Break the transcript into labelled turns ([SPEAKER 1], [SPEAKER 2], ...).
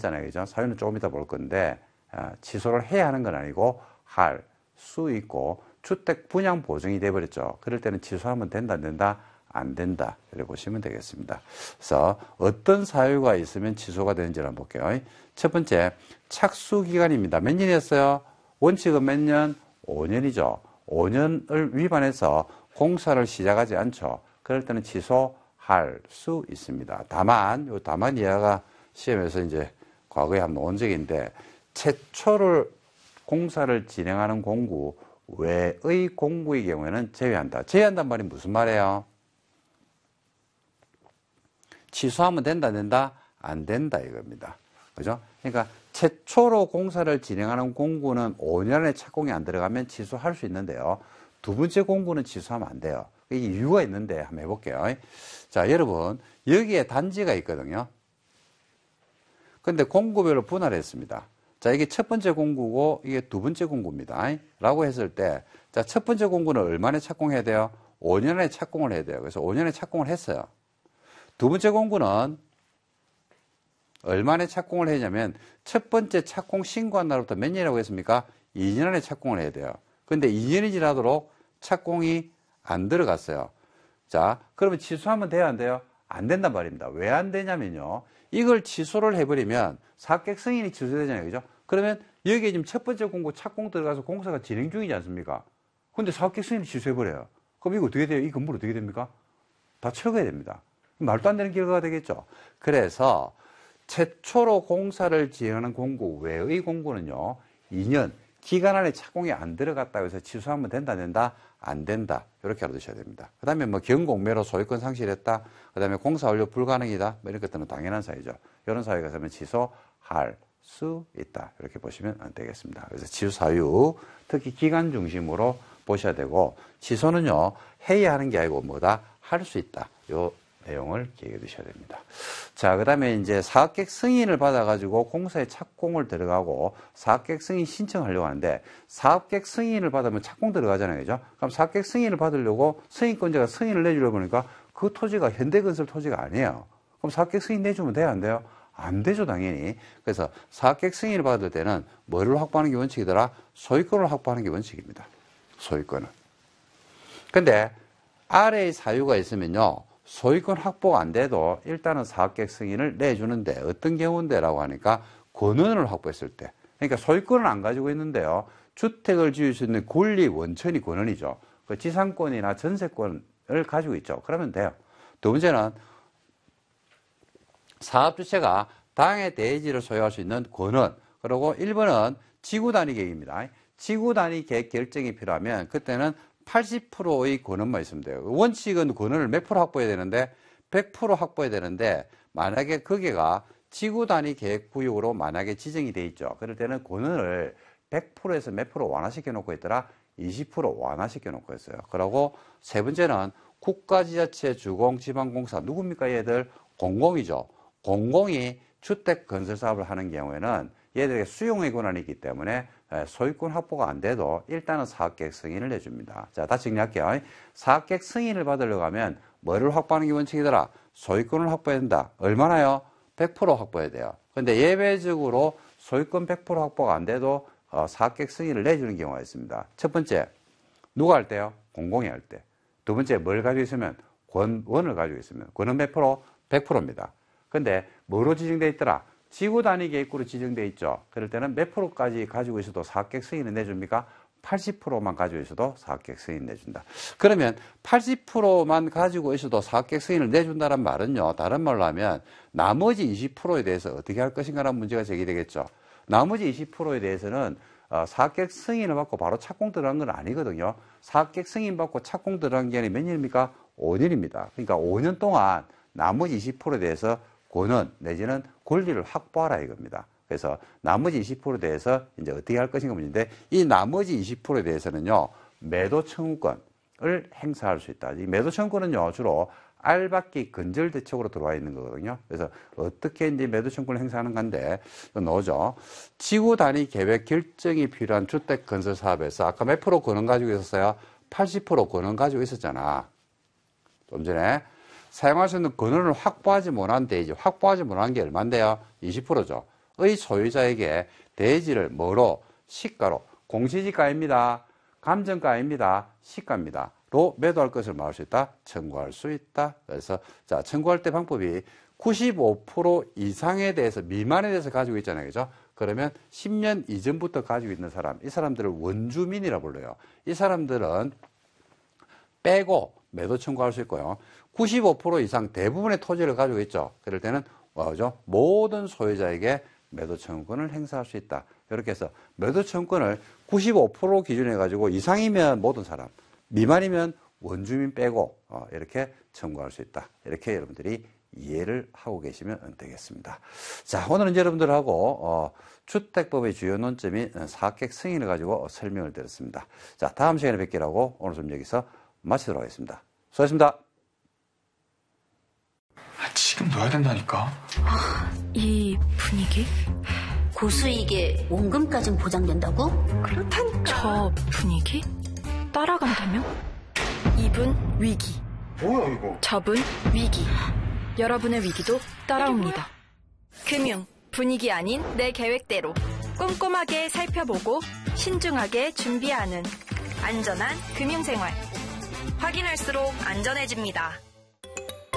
[SPEAKER 1] 했잖아요. 그죠? 사유는 조금 이따 볼 건데, 취소를 해야 하는 건 아니고, 할 수 있고, 주택 분양 보증이 돼버렸죠. 그럴 때는 취소하면 된다, 안 된다? 안 된다. 이렇게 보시면 되겠습니다. 그래서 어떤 사유가 있으면 취소가 되는지를 한번 볼게요. 첫 번째, 착수 기간입니다. 몇 년이었어요? 원칙은 몇 년? 5년이죠. 5년을 위반해서 공사를 시작하지 않죠. 그럴 때는 취소할 수 있습니다. 다만, 요 다만 이하가 시험에서 이제 과거에 한번 온 적인데, 최초를 공사를 진행하는 공구 외의 공구의 경우에는 제외한다. 제외한단 말이 무슨 말이에요? 취소하면 된다, 안 된다? 안 된다, 이겁니다. 그죠? 그러니까, 최초로 공사를 진행하는 공구는 5년 안에 착공이 안 들어가면 취소할 수 있는데요. 두 번째 공구는 취소하면 안 돼요. 이게 이유가 있는데 한번 해볼게요. 자, 여러분, 여기에 단지가 있거든요. 근데 공구별로 분할했습니다. 자, 이게 첫 번째 공구고, 이게 두 번째 공구입니다. 라고 했을 때, 자, 첫 번째 공구는 얼마나 착공해야 돼요? 5년 안에 착공을 해야 돼요. 그래서 5년에 착공을 했어요. 두 번째 공구는 얼마나 착공을 했냐면 첫 번째 착공 신고한 날부터 몇 년이라고 했습니까? 2년 안에 착공을 해야 돼요. 근데 2년이 지나도록 착공이 안 들어갔어요. 자, 그러면 취소하면 돼요, 안 돼요? 안 된단 말입니다. 왜 안 되냐면요. 이걸 취소를 해버리면 사객 승인이 취소되잖아요. 그죠? 그러면 여기에 지금 첫 번째 공고 착공 들어가서 공사가 진행 중이지 않습니까? 근데 사객 승인이 취소해버려요. 그럼 이거 어떻게 돼요? 이 건물 어떻게 됩니까? 다 철거해야 됩니다. 말도 안 되는 결과가 되겠죠. 그래서 최초로 공사를 진행하는 공구 외의 공구는요, 2년 기간 안에 착공이 안 들어갔다고 해서 취소하면 된다, 안 된다? 안 된다. 이렇게 알아두셔야 됩니다. 그 다음에 뭐 경공매로 소유권 상실했다. 그 다음에 공사 완료 불가능이다. 뭐 이런 것들은 당연한 사유죠. 이런 사유가 있으면 취소할 수 있다. 이렇게 보시면 되겠습니다. 그래서 취소 사유, 특히 기간 중심으로 보셔야 되고, 취소는요, 해야 하는 게 아니고 뭐다? 할 수 있다. 요 내용을 기억해 두셔야 됩니다. 자, 그 다음에 이제 사업계획 승인을 받아가지고 공사에 착공을 들어가고 사업계획 승인 신청하려고 하는데 사업계획 승인을 받으면 착공 들어가잖아요. 그죠? 그럼 사업계획 승인을 받으려고 승인권자가 승인을 내주려고 하니까 그 토지가 현대건설 토지가 아니에요. 그럼 사업계획 승인 내주면 돼요? 안 돼요? 안 되죠, 당연히. 그래서 사업계획 승인을 받을 때는 뭐를 확보하는 게 원칙이더라? 소유권을 확보하는 게 원칙입니다. 소유권은. 근데 아래의 사유가 있으면요. 소유권 확보가 안 돼도 일단은 사업계획 승인을 내주는데 어떤 경우인데라고 하니까 권한을 확보했을 때. 그러니까 소유권은 안 가지고 있는데요. 주택을 지을 수 있는 권리 원천이 권한이죠. 그 지상권이나 전세권을 가지고 있죠. 그러면 돼요. 두 번째는 사업주체가 당해 대지를 소유할 수 있는 권한. 그리고 1번은 지구단위 계획입니다. 지구단위 계획 결정이 필요하면 그때는 80%의 권한만 있으면 돼요. 원칙은 권한을 몇 프로 확보해야 되는데 100% 확보해야 되는데 만약에 거기가 지구 단위 계획 구역으로 만약에 지정이 돼 있죠. 그럴 때는 권한을 100%에서 몇 프로 완화시켜 놓고 있더라? 20% 완화시켜 놓고 있어요. 그리고 세 번째는 국가지자체 주공지방공사 누굽니까 얘들? 공공이죠. 공공이 주택 건설 사업을 하는 경우에는 얘들에게 수용의 권한이 있기 때문에 소유권 확보가 안 돼도 일단은 사업계획 승인을 내줍니다. 자, 다시 정리할게요. 사업계획 승인을 받으려고 하면 뭐를 확보하는 게 원칙이더라? 소유권을 확보해야 된다. 얼마나요? 100% 확보해야 돼요. 근데 예외적으로 소유권 100% 확보가 안 돼도 사업계획 승인을 내주는 경우가 있습니다. 첫 번째, 누가 할 때요? 공공이 할 때. 두 번째, 뭘 가지고 있으면? 권한을 가지고 있으면. 권한 몇 프로? 100%입니다. 근데 뭐로 지정되어 있더라? 지구 단위 계획구로 지정되어 있죠. 그럴 때는 몇 프로까지 가지고 있어도 사업계획 승인을 내줍니까? 80%만 가지고 있어도 사업계획 승인 내준다. 그러면 80%만 가지고 있어도 사업계획 승인을 내준다는 말은요. 다른 말로 하면 나머지 20%에 대해서 어떻게 할 것인가라는 문제가 제기되겠죠. 나머지 20%에 대해서는 사업계획 승인을 받고 바로 착공 들어간 건 아니거든요. 사업계획 승인 받고 착공 들어간 기간이 몇 년입니까? 5년입니다. 그러니까 5년 동안 나머지 20%에 대해서 권한 내지는 권리를 확보하라 이겁니다. 그래서 나머지 20%에 대해서 이제 어떻게 할 것인가 문제인데 이 나머지 20%에 대해서는요 매도 청구권을 행사할 수 있다. 이 매도 청구권은요 주로 알박기 건설 대책으로 들어와 있는 거거든요. 그래서 어떻게 이제 매도 청구권을 행사하는 건데 넣어죠. 지구 단위 계획 결정이 필요한 주택 건설 사업에서 아까 몇 프로 권한 가지고 있었어요? 80% 권한 가지고 있었잖아. 좀 전에. 사용할 수 있는 권한을 확보하지 못한 대지, 확보하지 못한 게 얼마인데요? 20%죠. 소유자에게 대지를 뭐로? 시가로. 공시지가입니다. 감정가입니다. 시가입니다. 로 매도할 것을 말할 수 있다. 청구할 수 있다. 그래서 자, 청구할 때 방법이 95% 이상에 대해서 미만에 대해서 가지고 있잖아요. 그죠? 그러면 10년 이전부터 가지고 있는 사람, 이 사람들을 원주민이라 불러요. 이 사람들은 빼고 매도 청구할 수 있고요. 95% 이상 대부분의 토지를 가지고 있죠. 그럴 때는 뭐죠? 모든 소유자에게 매도 청구권을 행사할 수 있다. 이렇게 해서 매도 청구권을 95% 기준에 가지고 이상이면 모든 사람, 미만이면 원주민 빼고 이렇게 청구할 수 있다. 이렇게 여러분들이 이해를 하고 계시면 되겠습니다. 자, 오늘은 이제 여러분들하고 주택법의 주요 논점인 사객 승인을 가지고 설명을 드렸습니다. 자, 다음 시간에 뵙기라고 오늘 좀 여기서 마치도록 하겠습니다. 수고하셨습니다.
[SPEAKER 2] 지금 넣어야 된다니까.
[SPEAKER 3] 이 분위기?
[SPEAKER 4] 고수익에 원금까진 보장된다고?
[SPEAKER 3] 그렇다니까. 저 분위기? 따라간다면? 이분 위기.
[SPEAKER 2] 뭐야 이거?
[SPEAKER 3] 저분 위기. 여러분의 위기도 따라옵니다. 금융, 분위기 아닌 내 계획대로 꼼꼼하게 살펴보고 신중하게 준비하는 안전한 금융생활. 확인할수록 안전해집니다.